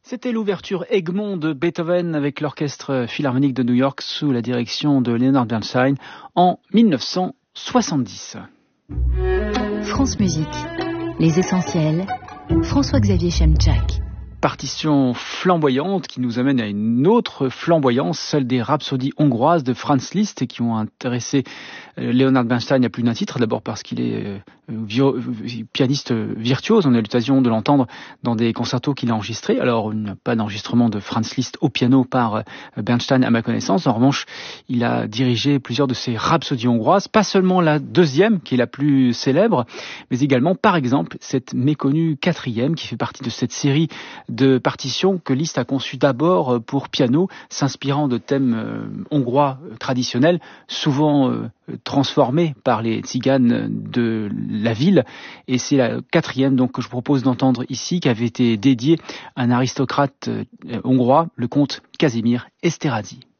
C'était l'ouverture Egmont de Beethoven avec l'Orchestre Philharmonique de New York sous la direction de Leonard Bernstein en 1970. France Musique, les essentiels, François-Xavier Chemczak. Partition flamboyante qui nous amène à une autre flamboyance, celle des rhapsodies hongroises de Franz Liszt qui ont intéressé Leonard Bernstein à plus d'un titre. D'abord parce qu'il est pianiste virtuose, on a eu l'occasion de l'entendre dans des concertos qu'il a enregistrés. Alors il n'y a pas d'enregistrement de Franz Liszt au piano par Bernstein à ma connaissance. En revanche, il a dirigé plusieurs de ces rhapsodies hongroises, pas seulement la deuxième qui est la plus célèbre, mais également par exemple cette méconnue quatrième qui fait partie de cette série de partitions que Liszt a conçues d'abord pour piano, s'inspirant de thèmes hongrois traditionnels, souvent transformés par les tziganes de la ville. Et c'est la quatrième donc que je propose d'entendre ici, qui avait été dédiée à un aristocrate hongrois, le comte Casimir Esterházy.